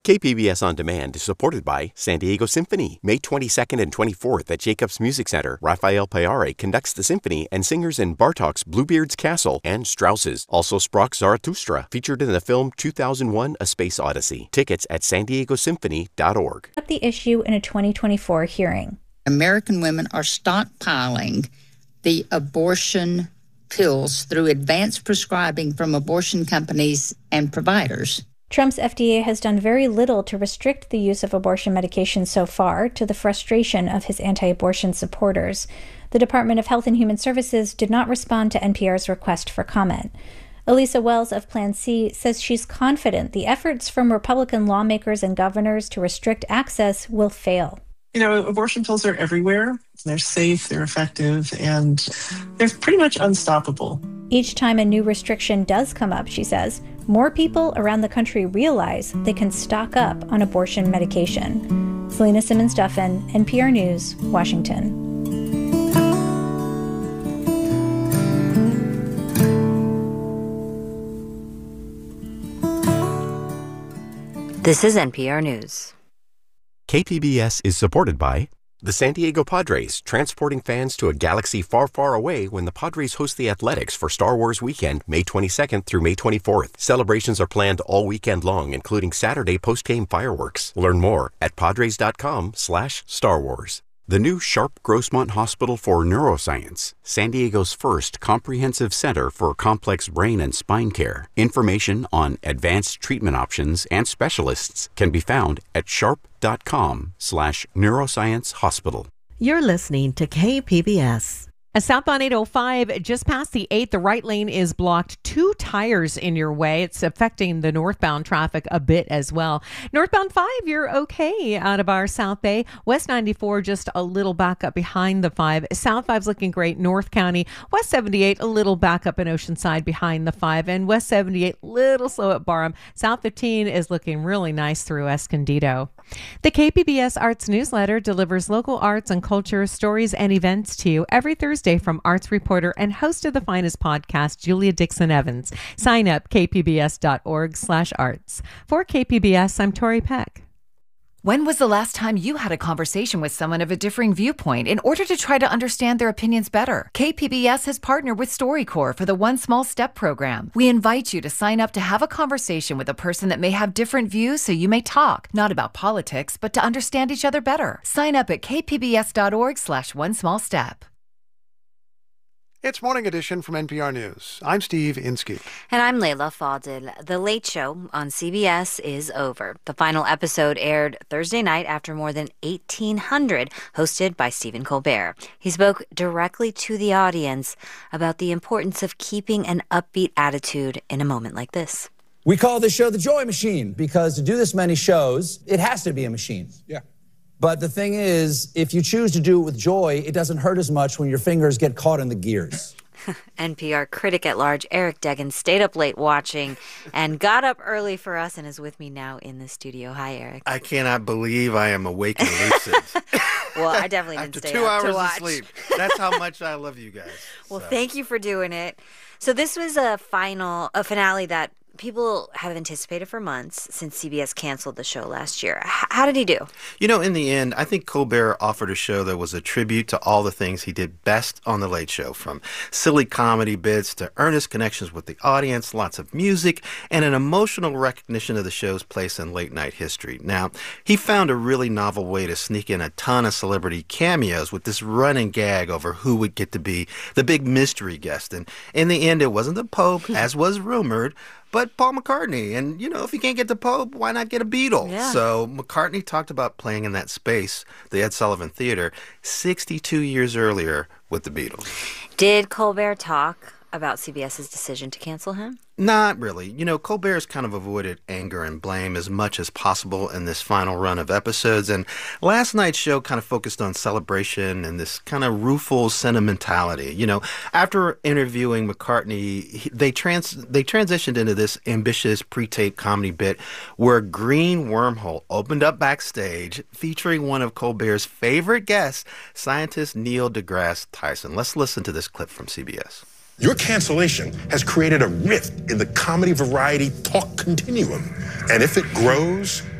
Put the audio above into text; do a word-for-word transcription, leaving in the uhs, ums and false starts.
K P B S On Demand is supported by San Diego Symphony. May twenty-second and twenty-fourth at Jacobs Music Center, Rafael Payare conducts the symphony and singers in Bartók's Bluebeard's Castle and Strauss's. Also Sprach Zarathustra, featured in the film two thousand one A Space Odyssey. Tickets at san diego symphony dot org. Up the issue in a twenty twenty-four hearing. American women are stockpiling the abortion pills through advanced prescribing from abortion companies and providers. Trump's F D A has done very little to restrict the use of abortion medication so far, to the frustration of his anti-abortion supporters. The Department of Health and Human Services did not respond to N P R's request for comment. Elisa Wells of Plan C says she's confident the efforts from Republican lawmakers and governors to restrict access will fail. You know, abortion pills are everywhere. They're safe, they're effective, and they're pretty much unstoppable. Each time a new restriction does come up, she says, more people around the country realize they can stock up on abortion medication. Selena Simmons-Duffin, N P R News, Washington. This is N P R News. K P B S is supported by the San Diego Padres, transporting fans to a galaxy far, far away when the Padres host the Athletics for Star Wars Weekend, May twenty-second through May twenty-fourth. Celebrations are planned all weekend long, including Saturday post-game fireworks. Learn more at padres.com slash Star Wars. The new Sharp Grossmont Hospital for Neuroscience, San Diego's first comprehensive center for complex brain and spine care. Information on advanced treatment options and specialists can be found at sharp.com slash neuroscience hospital. You're listening to K P B S. A southbound eight oh five, just past the eighth, the right lane is blocked. Two tires in your way. It's affecting the northbound traffic a bit as well. Northbound five, you're okay out of our South Bay. West ninety-four, just a little back up behind the five. South five's looking great. North County. West seventy-eight, a little back up in Oceanside behind the five. And West seventy-eight, little slow at Barham. South fifteen is looking really nice through Escondido. The K P B S Arts Newsletter delivers local arts and culture stories and events to you every Thursday from arts reporter and host of the finest podcast, Julia Dixon-Evans. Sign up, kpbs.org slash arts. For K P B S, I'm Tori Peck. When was the last time you had a conversation with someone of a differing viewpoint in order to try to understand their opinions better? K P B S has partnered with StoryCorps for the One Small Step program. We invite you to sign up to have a conversation with a person that may have different views so you may talk, not about politics, but to understand each other better. Sign up at kpbs.org slash one small step. It's Morning Edition from N P R News. I'm Steve Inskeep. And I'm Layla Fadil. The Late Show on C B S is over. The final episode aired Thursday night after more than eighteen hundred, hosted by Stephen Colbert. He spoke directly to the audience about the importance of keeping an upbeat attitude in a moment like this. We call this show the Joy Machine because to do this many shows, it has to be a machine. Yeah. But the thing is, if you choose to do it with joy, it doesn't hurt as much when your fingers get caught in the gears. N P R critic at large Eric Deggans stayed up late watching and got up early for us and is with me now in the studio. Hi, Eric. I cannot believe I am awake and lucid. Well, I definitely didn't After stay two up hours to watch. of sleep. That's how much I love you guys. Well, so. Thank you for doing it. So this was a final, a finale that people have anticipated for months since C B S canceled the show last year. H- how did he do? You know, in the end, I think Colbert offered a show that was a tribute to all the things he did best on The Late Show, from silly comedy bits to earnest connections with the audience, lots of music, and an emotional recognition of the show's place in late-night history. Now, he found a really novel way to sneak in a ton of celebrity cameos with this running gag over who would get to be the big mystery guest. And in the end, it wasn't the Pope, as was rumored, but Paul McCartney. And, you know, if you can't get the Pope, why not get a Beatle? Yeah. So McCartney talked about playing in that space, the Ed Sullivan Theater, sixty-two years earlier with the Beatles. Did Colbert talk about CBS's decision to cancel him? Not really. You know, Colbert's kind of avoided anger and blame as much as possible in this final run of episodes, and last night's show kind of focused on celebration and this kind of rueful sentimentality. You know, after interviewing McCartney, he, they trans they transitioned into this ambitious pre-tape comedy bit where a green wormhole opened up backstage featuring one of Colbert's favorite guests, scientist Neil deGrasse Tyson. Let's listen to this clip from C B S. Your cancellation has created a rift in the comedy variety talk continuum. And if it grows,